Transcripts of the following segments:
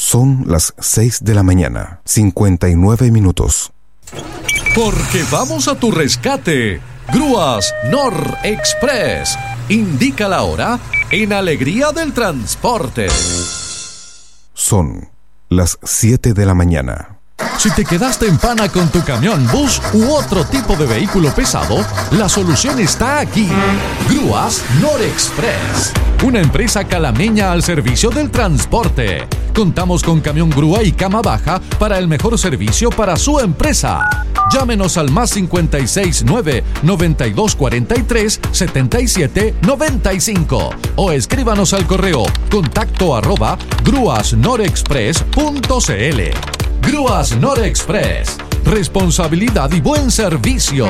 Son las 6 de la mañana, 59 minutos. Porque vamos a tu rescate. Grúas Nor Express. Indica la hora en Alegría del Transporte. Son las 7 de la mañana. Si te quedaste en pana con tu camión, bus u otro tipo de vehículo pesado, la solución está aquí. Grúas Nor Express, una empresa calameña al servicio del transporte. Contamos con camión grúa y cama baja para el mejor servicio para su empresa. Llámenos al más 569-9243-7795 o escríbanos al correo contacto@grúasnorexpress.cl. Grúas Nor Express. Responsabilidad y buen servicio.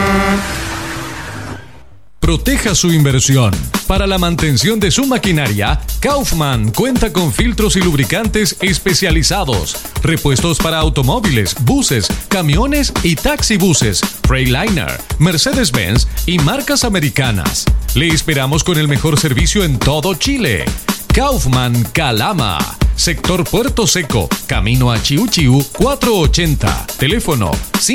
Proteja su inversión. Para la mantención de su maquinaria, Kaufman cuenta con filtros y lubricantes especializados, repuestos para automóviles, buses, camiones y taxibuses, Freightliner, Mercedes-Benz y marcas americanas. Le esperamos con el mejor servicio en todo Chile. Kaufman Calama, sector Puerto Seco, camino a Chiu Chiu 480, teléfono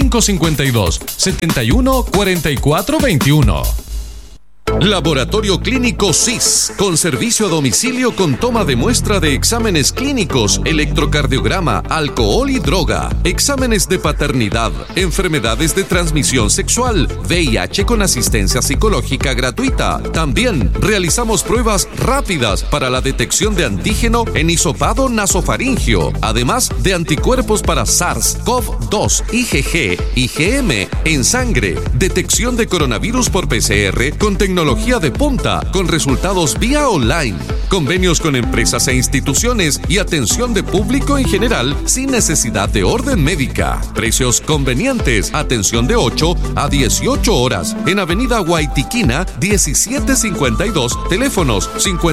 552-714421. Laboratorio Clínico SIS, con servicio a domicilio con toma de muestra de exámenes clínicos, electrocardiograma, alcohol y droga, exámenes de paternidad, enfermedades de transmisión sexual, VIH con asistencia psicológica gratuita. También realizamos pruebas rápidas para la detección de antígeno en hisopado nasofaringio, además de anticuerpos para SARS-CoV-2, IgG, IgM en sangre, detección de coronavirus por PCR con tecnología de punta, con resultados vía online, convenios con empresas e instituciones y atención de público en general sin necesidad de orden médica. Precios convenientes, atención de 8 a 18 horas en Avenida Guaitiquina 1752, teléfonos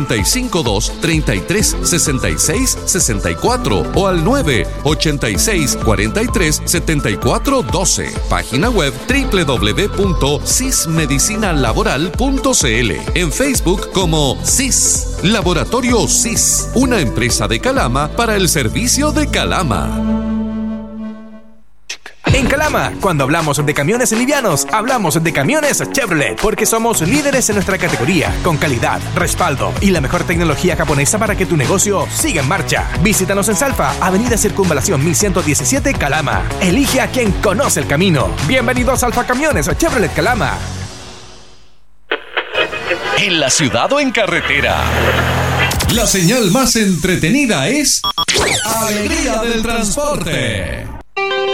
552-33-66-64 o al 986-43-74-12. Página web www.sismedicinalaboral.cl. En Facebook como SIS, Laboratorio SIS, una empresa de Calama para el servicio de Calama. En Calama, cuando hablamos de camiones livianos, hablamos de camiones Chevrolet, porque somos líderes en nuestra categoría, con calidad, respaldo y la mejor tecnología japonesa para que tu negocio siga en marcha. Visítanos en Salfa, Avenida Circunvalación 1117, Calama. Elige a quien conoce el camino. Bienvenidos a Alfa Camiones Chevrolet Calama. En la ciudad o en carretera, la señal más entretenida es Alegría del Transporte.